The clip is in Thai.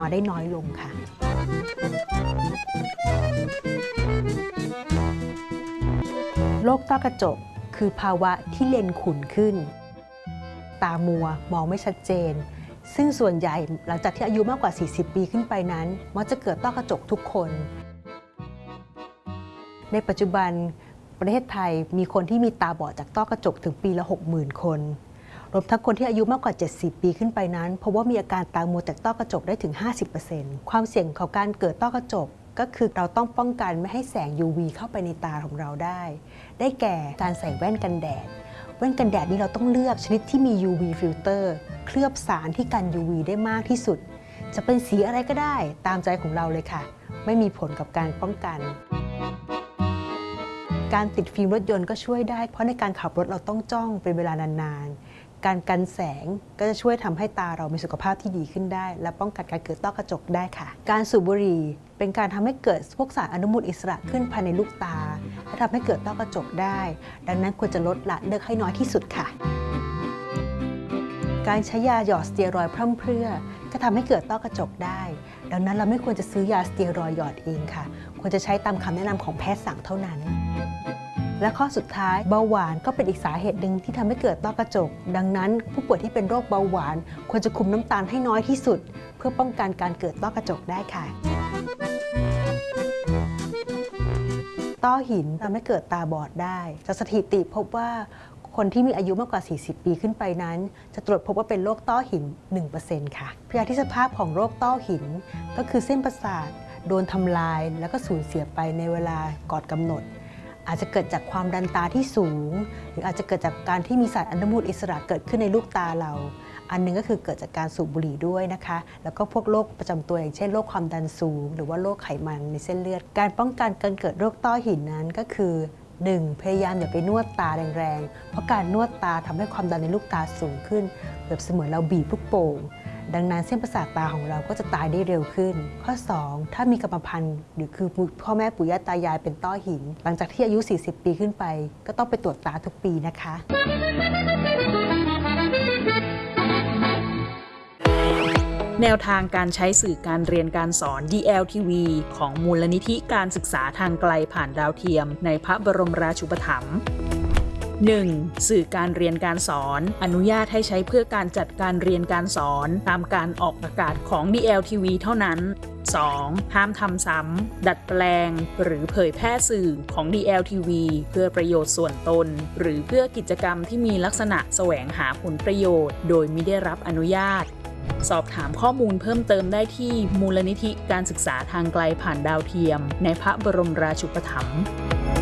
ได้น้อยลงค่ะโรคต้อกระจกคือภาวะที่เลนส์ขุ่นขึ้นตามัวมองไม่ชัดเจนซึ่งส่วนใหญ่หลังจากที่อายุมากกว่า40ปีขึ้นไปนั้นมักจะเกิดต้อกระจกทุกคนในปัจจุบันประเทศไทยมีคนที่มีตาบอดจากต้อกระจกถึงปีละ 60,000 คนรวมทั้งคนที่อายุมากกว่า70ปีขึ้นไปนั้นเพราะว่ามีอาการตามัวจากต้อกระจกได้ถึง 50% ความเสี่ยงของการเกิดต้อกระจกก็คือเราต้องป้องกันไม่ให้แสง UV เข้าไปในตาของเราได้แก่การใส่แว่นกันแดดแว่นกันแดดนี้เราต้องเลือกชนิดที่มี UV filter เคลือบสารที่กัน UV ได้มากที่สุดจะเป็นสีอะไรก็ได้ตามใจของเราเลยค่ะไม่มีผลกับการป้องกันการติดฟิล์มรถยนต์ก็ช่วยได้เพราะในการขับรถเราต้องจ้องเป็นเวลานานๆการกันแสงก็จะช่วยทำให้ตาเรามีสุขภาพที่ดีขึ้นได้และป้องกันการเกิดต้อกระจกได้ค่ะการสูบบุหรี่เป็นการทำให้เกิดพวกสารอนุมูลอิสระขึ้นภายในลูกตาและทำให้เกิดต้อกระจกได้ดังนั้นควรจะลดละเลิกให้น้อยที่สุดค่ะการใช้ยาหยอดสเตียรอยด์พร่ำเพรื่อก็ทำให้เกิดต้อกระจกได้ดังนั้นเราไม่ควรจะซื้อยาสเตียรอยด์หยอดเองค่ะควรจะใช้ตามคำแนะนำของแพทย์สั่งเท่านั้นและข้อสุดท้ายเบาหวานก็เป็นอีกสาเหตุหนึ่งที่ทำให้เกิดต้อกระจกดังนั้นผู้ป่วยที่เป็นโรคเบาหวานควรจะคุมน้ำตาลให้น้อยที่สุดเพื่อป้องกันการเกิดต้อกระจกได้ค่ะต้อหินทำให้เกิดตาบอดได้จากสถิติพบว่าคนที่มีอายุมากกว่า40ปีขึ้นไปนั้นจะตรวจพบว่าเป็นโรคต้อหิน 1% ค่ะพยาธิสภาพของโรคต้อหินก็คือเส้นประสาทโดนทำลายแล้วก็สูญเสียไปในเวลาก่อนกำหนดอาจจะเกิดจากความดันตาที่สูงหรืออาจจะเกิดจากการที่มีสารอนุมูลอิสระเกิดขึ้นในลูกตาเราอันนึงก็คือเกิดจากการสูบบุหรี่ด้วยนะคะแล้วก็พวกโรคประจำตัวอย่างเช่นโรคความดันสูงหรือว่าโรคไขมันในเส้นเลือดการป้องกันการเกิดโรคต้อหินนั้นก็คือ 1. พยายามอย่าไปนวดตาแรงๆเพราะการนวดตาทำให้ความดันในลูกตาสูงขึ้นแบบเสมือนเราบีบลูกโป่งดังนั้นเส้นประสาทตาของเราก็จะตายได้เร็วขึ้นข้อ 2. ถ้ามีกรรมพันธุ์หรือคือพ่อแม่ปู่ย่าตายายเป็นต้อหินหลังจากที่อายุ40ปีขึ้นไปก็ต้องไปตรวจตาทุกปีนะคะแนวทางการใช้สื่อการเรียนการสอน DLTV ของมูลนิธิการศึกษาทางไกลผ่านดาวเทียมในพระบรมราชูปถัมภ์ 1. สื่อการเรียนการสอนอนุญาตให้ใช้เพื่อการจัดการเรียนการสอนตามการออกอากาศของ DLTV เท่านั้น 2. ห้ามทำซ้ำดัดแปลงหรือเผยแพร่สื่อของ DLTV เพื่อประโยชน์ส่วนตนหรือเพื่อกิจกรรมที่มีลักษณะแสวงหาผลประโยชน์โดยมิได้รับอนุญาตสอบถามข้อมูลเพิ่มเติมได้ที่มูลนิธิการศึกษาทางไกลผ่านดาวเทียมในพระบรมราชูปถัมภ์